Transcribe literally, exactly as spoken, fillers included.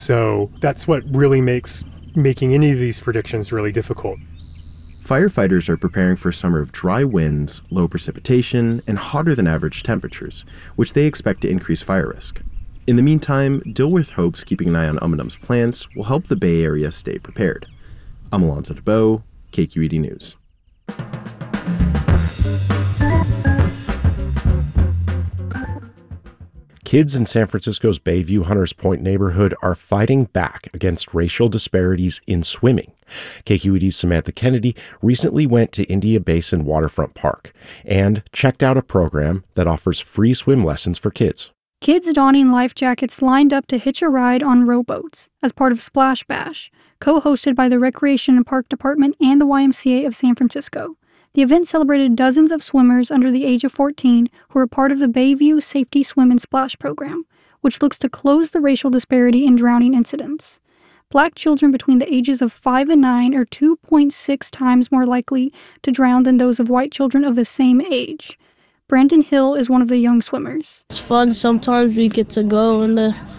So that's what really makes making any of these predictions really difficult. Firefighters are preparing for a summer of dry winds, low precipitation, and hotter than average temperatures, which they expect to increase fire risk. In the meantime, Dilworth hopes keeping an eye on um and ums plants will help the Bay Area stay prepared. I'm Alonzo DeBow, K Q E D News. Kids in San Francisco's Bayview Hunters Point neighborhood are fighting back against racial disparities in swimming. K Q E D's Samantha Kennedy recently went to India Basin Waterfront Park and checked out a program that offers free swim lessons for kids. Kids donning life jackets lined up to hitch a ride on rowboats as part of Splash Bash, co-hosted by the Recreation and Park Department and the Y M C A of San Francisco. The event celebrated dozens of swimmers under the age of fourteen who are part of the Bayview Safety Swim and Splash program, which looks to close the racial disparity in drowning incidents. Black children between the ages of five and nine are two point six times more likely to drown than those of white children of the same age. Brandon Hill is one of the young swimmers. It's fun. Sometimes we get to go in the